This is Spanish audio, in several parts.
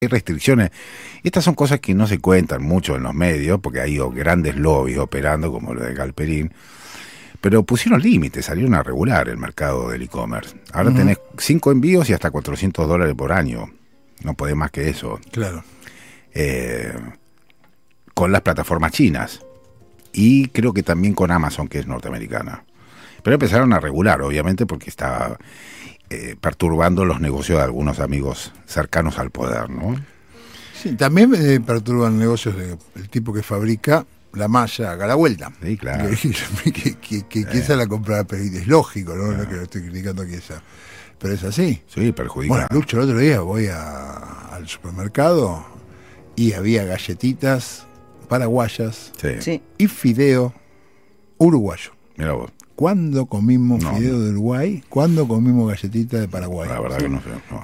Hay restricciones. Estas son cosas que no se cuentan mucho en los medios, porque hay grandes lobbies operando, como lo de Galperín, pero pusieron límites, salieron a regular el mercado del e-commerce. Ahora tenés 5 envíos y hasta $400 por año. No podés más que eso. Claro. Con las plataformas chinas. Y creo que también con Amazon, que es norteamericana. Pero empezaron a regular, obviamente, porque estaba perturbando los negocios de algunos amigos cercanos al poder, ¿no? Sí, también perturban negocios del tipo que fabrica la malla haga la vuelta. Sí, claro. Que esa la compra, pero es lógico, ¿no? No es que lo estoy criticando aquí esa. Pero es así. Sí, perjudica. Bueno, Lucho, el otro día voy al supermercado y había galletitas paraguayas Sí. y fideo uruguayo. Mira vos. ¿Cuándo comimos fideo de Uruguay? ¿Cuándo comimos galletitas de Paraguay? La verdad que no sé. No.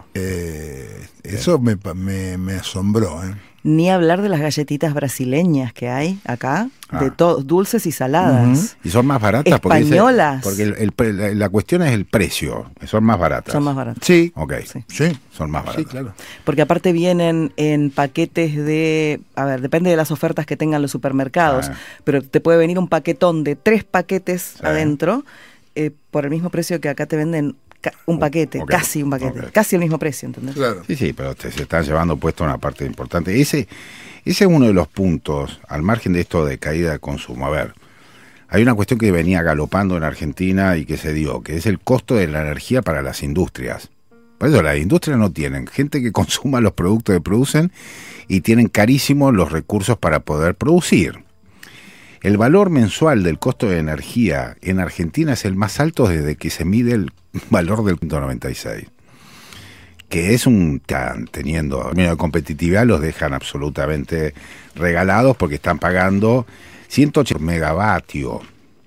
Eso me asombró, ¿eh? Ni hablar de las galletitas brasileñas que hay acá, de dulces y saladas. Y son más baratas españolas. porque la cuestión es el precio. Son más baratas. Son más baratas. Sí. Ok. Sí. Son más baratas. Sí, claro. Porque aparte vienen en paquetes de, depende de las ofertas que tengan los supermercados, pero te puede venir un paquetón de 3 paquetes adentro, por el mismo precio que acá te venden un paquete, casi un paquete, casi el mismo precio, ¿entendés? Claro. Sí, pero se están llevando puesto una parte importante. Ese es uno de los puntos, al margen de esto de caída de consumo. A ver, hay una cuestión que venía galopando en Argentina y que se dio, que es el costo de la energía para las industrias. Por eso las industrias no tienen gente que consuma los productos que producen y tienen carísimos los recursos para poder producir. El valor mensual del costo de energía en Argentina es el más alto desde que se mide el valor del 96. Que es teniendo términos de competitividad, los dejan absolutamente regalados porque están pagando 180 megavatios.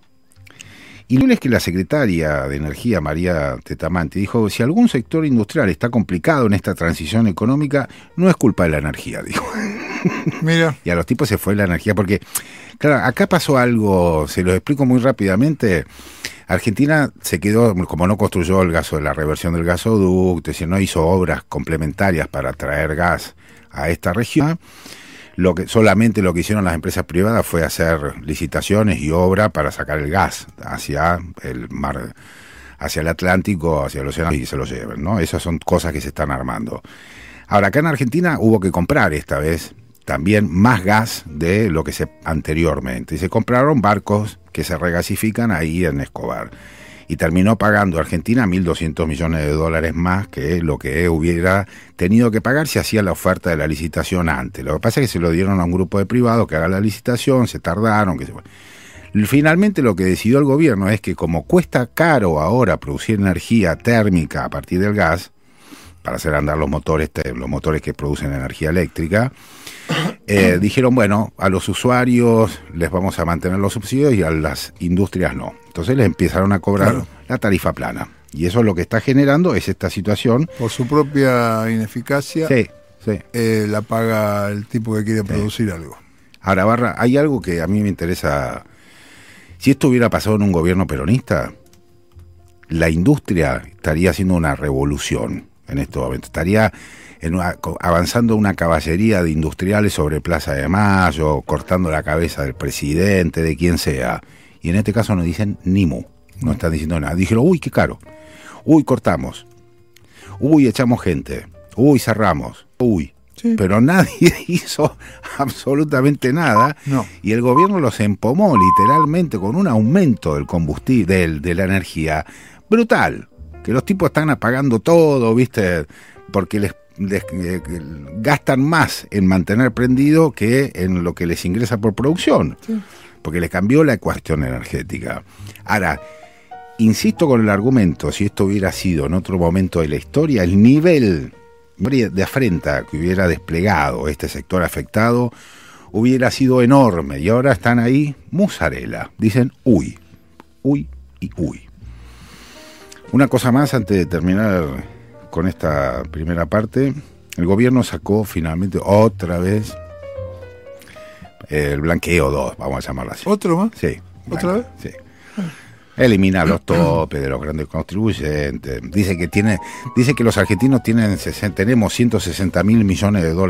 Y no es que la secretaria de Energía, María Tetamanti, dijo, si algún sector industrial está complicado en esta transición económica, no es culpa de la energía, dijo. Mira. Y a los tipos se fue la energía, porque, claro, acá pasó algo, se lo explico muy rápidamente. Argentina se quedó, como no construyó la reversión del gasoducto, no hizo obras complementarias para traer gas a esta región. Solamente lo que hicieron las empresas privadas fue hacer licitaciones y obra para sacar el gas hacia el mar, hacia el Atlántico, hacia el océano y se lo lleven, ¿no? Esas son cosas que se están armando. Ahora, acá en Argentina hubo que comprar esta vez también más gas de lo que anteriormente. Y se compraron barcos que se regasifican ahí en Escobar. Y terminó pagando Argentina $1.200 millones más que lo que hubiera tenido que pagar si hacía la oferta de la licitación antes. Lo que pasa es que se lo dieron a un grupo de privados que haga la licitación, se tardaron. Finalmente lo que decidió el gobierno es que como cuesta caro ahora producir energía térmica a partir del gas, para hacer andar los motores que producen energía eléctrica, dijeron, bueno, a los usuarios les vamos a mantener los subsidios y a las industrias no. Entonces les empezaron a cobrar la tarifa plana. Y eso lo que está generando es esta situación. Por su propia ineficacia, sí. La paga el tipo que quiere producir algo. Ahora, Barra, hay algo que a mí me interesa. Si esto hubiera pasado en un gobierno peronista, la industria estaría haciendo una revolución en este momento. Estaría avanzando una caballería de industriales sobre Plaza de Mayo, cortando la cabeza del presidente, de quien sea. Y en este caso no dicen ni mu, no están diciendo nada. Dijeron, uy, qué caro, uy, cortamos, uy, echamos gente, uy, cerramos, uy. Sí. Pero nadie hizo absolutamente nada. No. Y el gobierno los empomó literalmente con un aumento del combustible, de la energía brutal. Que los tipos están apagando todo, ¿viste? Porque les gastan más en mantener prendido que en lo que les ingresa por producción. Sí. Porque les cambió la cuestión energética. Ahora, insisto con el argumento, si esto hubiera sido en otro momento de la historia, el nivel de afrenta que hubiera desplegado este sector afectado hubiera sido enorme. Y ahora están ahí, musarela. Dicen, uy, uy y uy. Una cosa más antes de terminar con esta primera parte. El gobierno sacó finalmente otra vez el blanqueo 2, vamos a llamarlo así. ¿Otro más? Sí. ¿Otra vez? Sí. Elimina los topes de los grandes contribuyentes. Dice que los argentinos tenemos 160.000 millones de dólares